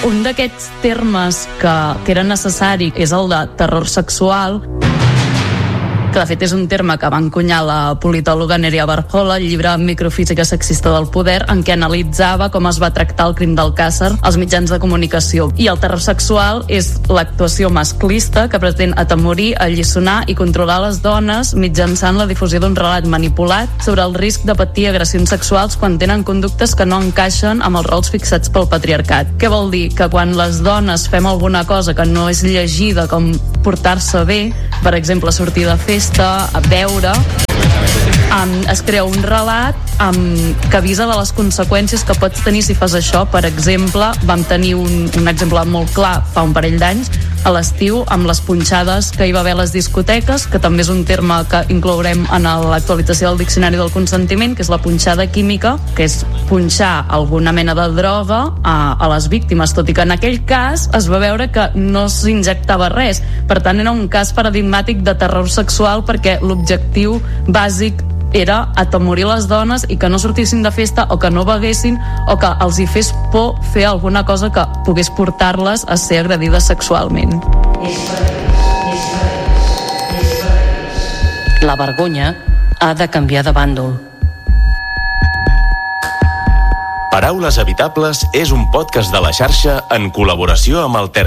Un d'aquests termes que era necessari és el de terror sexual, que de fet és un terme que va encunyar la politòloga Nerea Barjola al llibre Microfísica sexista del poder, en què analitzava com es va tractar el crim d'Alcàsser als mitjans de comunicació. I el terror sexual és l'actuació masclista que pretén atemorir, alliçonar i controlar les dones mitjançant la difusió d'un relat manipulat sobre el risc de patir agressions sexuals quan tenen conductes que no encaixen amb els rols fixats pel patriarcat. Què vol dir? Que quan les dones fem alguna cosa que no és llegida com portar-se bé, per exemple, sortir de festa, a beure, es crea un relat que avisa de les conseqüències que pots tenir si fas això. Per exemple, vam tenir un exemple molt clar fa un parell d'anys, a l'estiu, amb les punxades que hi va haver a les discoteques, que també és un terme que inclourem en l'actualització del Diccionari del Consentiment, que és la punxada química, que és punxar alguna mena de droga a les víctimes, tot i que en aquell cas es va veure que no s'injectava res. Per tant, era un cas paradigmàtic de terror sexual, perquè l'objectiu bàsic era atemorir les dones i que no sortissin de festa o que no beguessin o que els hi fes por fer alguna cosa que pogués portar-les a ser agredides sexualment. La vergonya ha de canviar de bàndol. Paraules Evitables és un podcast de la xarxa en col·laboració amb el